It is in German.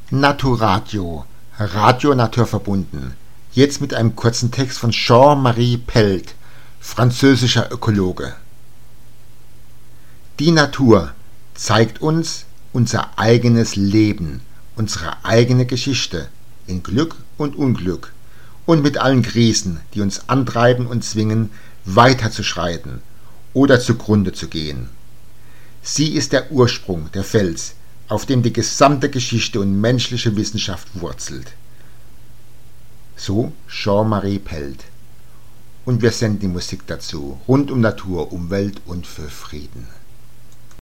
Naturadio, Radio naturverbunden. Jetzt mit einem kurzen Text von Jean-Marie Pelt, französischer Ökologe. Die Natur zeigt uns unser eigenes Leben, unsere eigene Geschichte, in Glück und Unglück und mit allen Krisen, die uns antreiben und zwingen, weiterzuschreiten oder zugrunde zu gehen. Sie ist der Ursprung, der Fels, auf dem die gesamte Geschichte und menschliche Wissenschaft wurzelt. So Jean-Marie Pelt. Und wir senden die Musik dazu, rund um Natur, Umwelt und für Frieden.